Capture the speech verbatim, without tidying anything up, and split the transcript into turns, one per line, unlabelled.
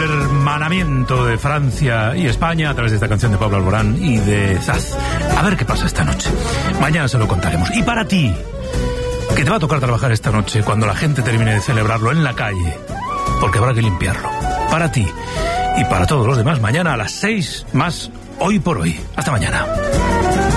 hermanamiento de Francia y España a través de esta canción de Pablo Alborán y de Zaz. A ver qué pasa esta noche. Mañana se lo contaremos. Y para ti, que te va a tocar trabajar esta noche cuando la gente termine de celebrarlo en la calle, porque habrá que limpiarlo. Para ti y para todos los demás, mañana a las seis más Hoy por Hoy. Hasta mañana.